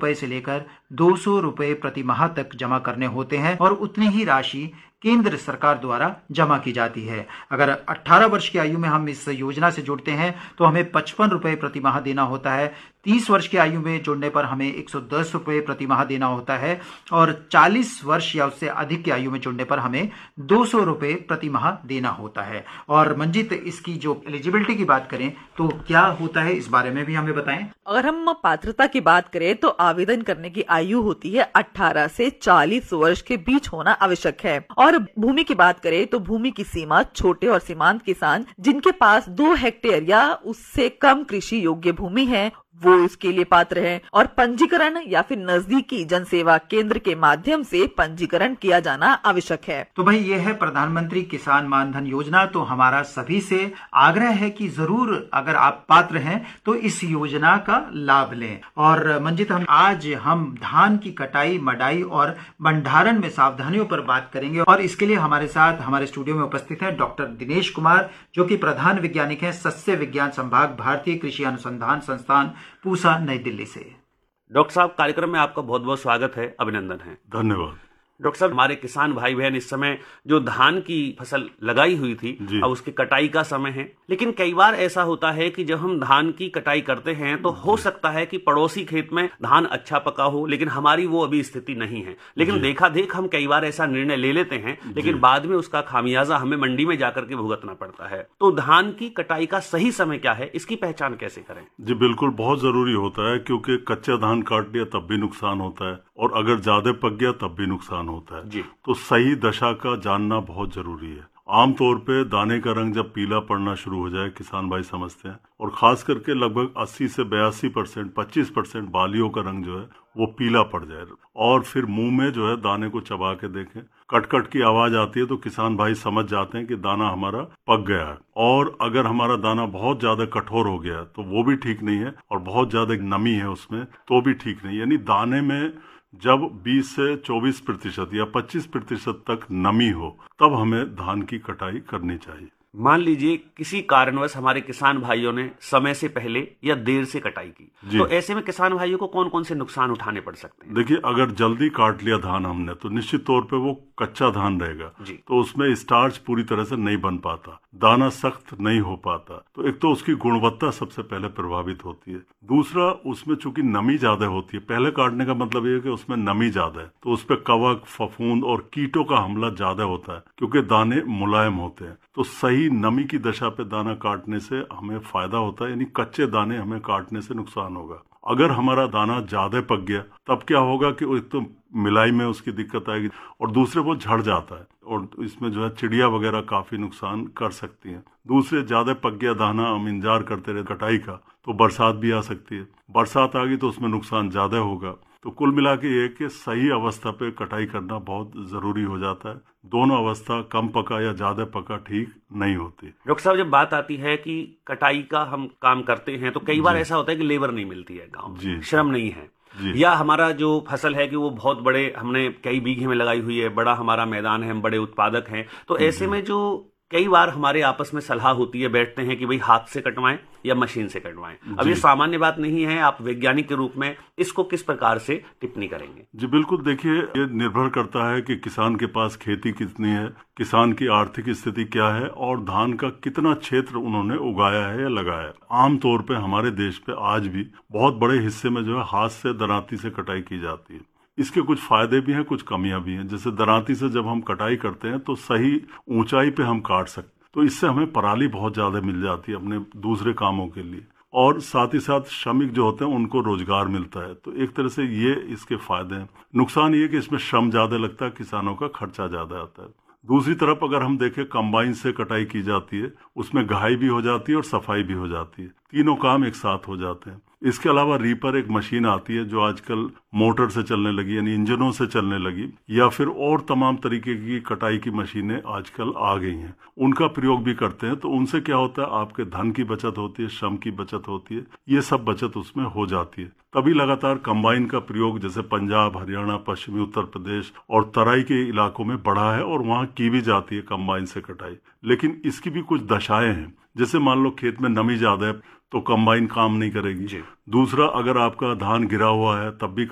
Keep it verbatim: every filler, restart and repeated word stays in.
रुपए से लेकर दो सौ रुपए प्रति माह तक जमा करने होते हैं और उतनी ही राशि केंद्र सरकार द्वारा जमा की जाती है। अगर अठारह वर्ष की आयु में हम इस योजना से जुड़ते हैं तो हमें पचपन रुपए प्रति माह देना होता है। तीस वर्ष की आयु में जुड़ने पर हमें एक सौ दस रुपए प्रति माह देना होता है और चालीस वर्ष या उससे अधिक की आयु में जुड़ने पर हमें दो सौ रुपए प्रति माह देना होता है। और मंजित, इसकी जो एलिजिबिलिटी की बात करें तो क्या होता है, इस बारे में भी हमें बताएं। अगर हम पात्रता की बात करें तो आवेदन करने की आयु होती है अठारह से चालीस वर्ष के बीच होना आवश्यक है। और भूमि की बात करें तो भूमि की सीमा छोटे और सीमांत किसान जिनके पास दो हेक्टेयर या उससे कम कृषि योग्य भूमि है वो इसके लिए पात्र हैं और पंजीकरण या फिर नजदीकी जन सेवा केंद्र के माध्यम से पंजीकरण किया जाना आवश्यक है। तो भाई ये है प्रधानमंत्री किसान मानधन योजना। तो हमारा सभी से आग्रह है कि जरूर अगर आप पात्र हैं तो इस योजना का लाभ लें। और मंजित, हम आज हम धान की कटाई, मडाई और भंडारण में सावधानियों पर बात करेंगे और इसके लिए हमारे साथ हमारे स्टूडियो में उपस्थित हैं डॉक्टर दिनेश कुमार, जो कि प्रधान वैज्ञानिक हैं सस्य विज्ञान संभाग, भारतीय कृषि अनुसंधान संस्थान, पूसा, नई दिल्ली से। डॉक्टर साहब, कार्यक्रम में आपका बहुत बहुत स्वागत है, अभिनंदन है। धन्यवाद। डॉक्टर साहब, हमारे किसान भाई बहन इस समय जो धान की फसल लगाई हुई थी अब उसकी कटाई का समय है, लेकिन कई बार ऐसा होता है कि जब हम धान की कटाई करते हैं तो हो सकता है कि पड़ोसी खेत में धान अच्छा पका हो लेकिन हमारी वो अभी स्थिति नहीं है। लेकिन देखा देख हम कई बार ऐसा निर्णय ले लेते हैं लेकिन बाद में उसका खामियाजा हमें मंडी में जाकर के भुगतना पड़ता है। तो धान की कटाई का सही समय क्या है, इसकी पहचान कैसे करें? जी बिल्कुल, बहुत जरूरी होता है क्योंकि कच्चा धान काट लिया तब भी नुकसान होता है और अगर ज्यादा पक गया तब भी नुकसान होता है जी। तो सही दशा का जानना बहुत जरूरी है। आमतौर पे दाने का रंग जब पीला पड़ना शुरू हो जाए किसान भाई समझते हैं, और खास करके लगभग अस्सी से बयासी परसेंट पच्चीस परसेंट बालियों का रंग जो है वो पीला पड़ जाए और फिर मुंह में जो है दाने को चबा के देखें, कटकट की आवाज आती है तो किसान भाई समझ जाते हैं कि दाना हमारा पक गया है। और अगर हमारा दाना बहुत ज्यादा कठोर हो गया है तो वो भी ठीक नहीं है और बहुत ज्यादा नमी है उसमें तो भी ठीक नहीं। यानी दाने में जब बीस से चौबीस प्रतिशत या पच्चीस प्रतिशत तक नमी हो तब हमें धान की कटाई करनी चाहिए। मान लीजिए किसी कारणवश हमारे किसान भाइयों ने समय से पहले या देर से कटाई की, तो ऐसे में किसान भाइयों को कौन कौन से नुकसान उठाने पड़ सकते हैं? देखिए, अगर जल्दी काट लिया धान हमने तो निश्चित तौर पे वो कच्चा धान रहेगा तो उसमें स्टार्च पूरी तरह से नहीं बन पाता, दाना सख्त नहीं हो पाता, तो एक तो उसकी गुणवत्ता सबसे पहले प्रभावित होती है। दूसरा, उसमें चूंकि नमी ज्यादा होती है, पहले काटने का मतलब ये है कि उसमें नमी ज्यादा है तो उस पर कवक, फफूंद और कीटों का हमला ज्यादा होता है क्योंकि दाने मुलायम होते हैं। तो सही नमी की दशा पे दाना काटने से हमें फायदा होता है, यानी कच्चे दाने हमें काटने से नुकसान होगा। अगर हमारा दाना ज्यादा पक गया तब क्या होगा कि एक तो मिलाई में उसकी दिक्कत आएगी और दूसरे वो झड़ जाता है और इसमें जो है चिड़िया वगैरह काफी नुकसान कर सकती हैं। दूसरे, ज्यादा पक गया दाना हम इंतजार करते रहे कटाई का तो बरसात भी आ सकती है, बरसात आ गई तो उसमें नुकसान ज्यादा होगा। तो कुल मिला के ये कि सही अवस्था पे कटाई करना बहुत जरूरी हो जाता है। दोनों अवस्था, कम पका या ज्यादा पका, ठीक नहीं होती। डॉक्टर साहब, जब बात आती है कि कटाई का हम काम करते हैं तो कई बार ऐसा होता है कि लेबर नहीं मिलती है, गाँव में श्रम नहीं है, या हमारा जो फसल है कि वो बहुत बड़े हमने कई बीघे में लगाई हुई है, बड़ा हमारा मैदान है, हम बड़े उत्पादक हैं, तो ऐसे में जो कई बार हमारे आपस में सलाह होती है, बैठते हैं कि भाई हाथ से कटवाएं या मशीन से कटवाएं। अब ये सामान्य बात नहीं है, आप वैज्ञानिक के रूप में इसको किस प्रकार से टिप्पणी करेंगे? जी बिल्कुल, देखिए ये निर्भर करता है कि किसान के पास खेती कितनी है, किसान की आर्थिक स्थिति क्या है और धान का कितना क्षेत्र उन्होंने उगाया है या लगाया है। आमतौर पे हमारे देश पे आज भी बहुत बड़े हिस्से में जो है हाथ से दरांती से कटाई की जाती है। इसके कुछ फायदे भी हैं, कुछ कमियां भी हैं। जैसे दरांती से जब हम कटाई करते हैं तो सही ऊंचाई पे हम काट सकते, तो इससे हमें पराली बहुत ज्यादा मिल जाती है अपने दूसरे कामों के लिए, और साथ ही साथ श्रमिक जो होते हैं उनको रोजगार मिलता है। तो एक तरह से ये इसके फायदे हैं। नुकसान ये कि इसमें श्रम ज्यादा लगता है, किसानों का खर्चा ज्यादा आता है। दूसरी तरफ अगर हम देखें, कंबाइन से कटाई की जाती है, उसमें घाई भी हो जाती है और सफाई भी हो जाती है, तीनों काम एक साथ हो जाते हैं। इसके अलावा रीपर एक मशीन आती है जो आजकल मोटर से चलने लगी, यानी इंजनों से चलने लगी, या फिर और तमाम तरीके की कटाई की मशीनें आजकल आ गई हैं, उनका प्रयोग भी करते हैं। तो उनसे क्या होता है, आपके धन की बचत होती है, श्रम की बचत होती है, ये सब बचत उसमें हो जाती है। तभी लगातार कंबाइन का प्रयोग जैसे पंजाब, हरियाणा, पश्चिमी उत्तर प्रदेश और तराई के इलाकों में बढ़ा है और वहां की भी जाती है कंबाइन से कटाई। लेकिन इसकी भी कुछ दशाएं हैं, जैसे मान लो खेत में नमी ज्यादा है तो कंबाइन काम नहीं करेगी। दूसरा, अगर आपका धान गिरा हुआ है तब भी